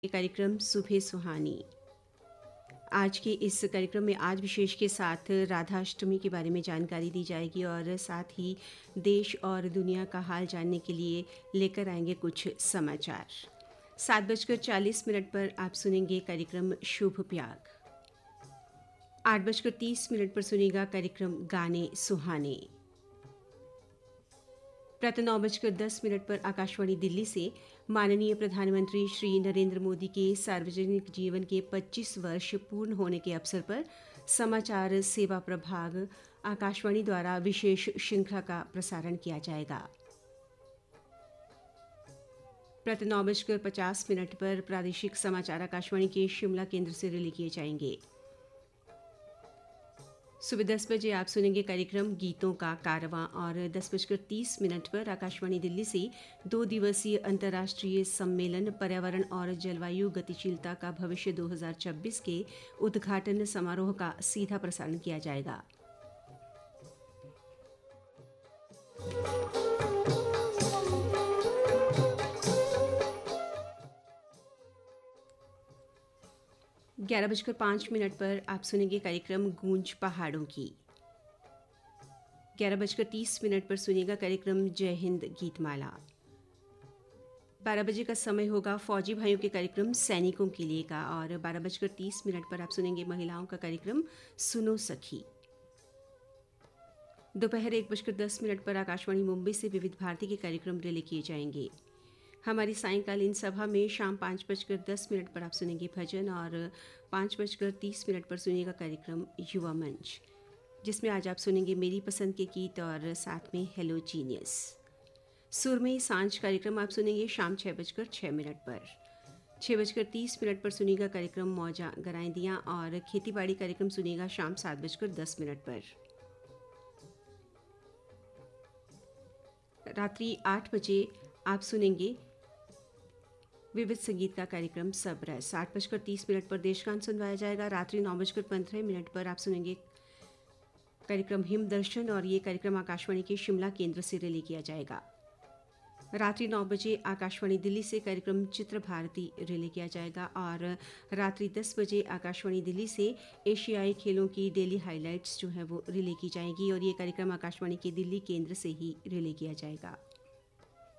ये कार्यक्रम सुबह सुहानी। आज के इस कार्यक्रम में आज विशेष के साथ राधाष्टमी के बारे में जानकारी दी जाएगी और साथ ही देश और दुनिया का हाल जानने के लिए लेकर आएंगे कुछ समाचार। 7:40 पर आप सुनेंगे कार्यक्रम शुभ प्याग। 8:30 पर सुनेगा कार्यक्रम गाने सुहाने। प्रातः 9:10 पर आकाशवाणी दिल्ली से माननीय प्रधानमंत्री श्री नरेंद्र मोदी के सार्वजनिक जीवन के 25 वर्ष पूर्ण होने के अवसर पर समाचार सेवा प्रभाग आकाशवाणी द्वारा विशेष श्रृंखला का प्रसारण किया जाएगा। प्रातः 9:50 पर प्रादेशिक समाचार आकाशवाणी के शिमला केंद्र से रिले किए जाएंगे। सुबह 10 बजे आप सुनेंगे कार्यक्रम गीतों का कारवां और 10:30 पर आकाशवाणी दिल्ली से 2 दिवसीय अंतर्राष्ट्रीय सम्मेलन पर्यावरण और जलवायु गतिशीलता का भविष्य 2026 के उद्घाटन समारोह का सीधा प्रसारण किया जाएगा। ग्यारह 11:05 पर आप सुनेंगे कार्यक्रम गूंज पहाड़ों की। 11:30 पर सुनेगा कार्यक्रम जय हिंद गीतमाला। 12 बजे का समय होगा फौजी भाइयों के कार्यक्रम सैनिकों के लिए का और 12:30 पर आप सुनेंगे महिलाओं का कार्यक्रम सुनो सखी। दोपहर 1:10 पर आकाशवाणी मुंबई से विविध भारती के कार्यक्रम रिले किए जाएंगे। हमारी सायंकालीन सभा में शाम 5:10 पर आप सुनेंगे भजन और 5:30 पर सुनेगा कार्यक्रम युवा मंच, जिसमें आज आप सुनेंगे मेरी पसंद के गीत और साथ में हेलो जीनियस। सुरमई सांझ कार्यक्रम आप सुनेंगे शाम 6:06 पर। 6:30 पर सुनेगा कार्यक्रम मौजा गराइंदियाँ और खेतीबाड़ी कार्यक्रम सुनेगा शाम 7:10 पर। रात्रि 8 बजे आप सुनेंगे विविध संगीत का कार्यक्रम सब रस। 8:30 पर देशगान सुनवाया जाएगा। रात्रि 9:15 पर आप सुनेंगे कार्यक्रम हिम दर्शन और ये कार्यक्रम आकाशवाणी के शिमला केंद्र से रिले किया जाएगा। रात्रि 9 बजे आकाशवाणी दिल्ली से कार्यक्रम चित्र भारती रिले किया जाएगा और रात्रि 10 बजे आकाशवाणी दिल्ली से एशियाई खेलों की डेली हाइलाइट्स जो है वो रिले की जाएगी और ये कार्यक्रम आकाशवाणी के दिल्ली केंद्र से ही रिले किया जाएगा।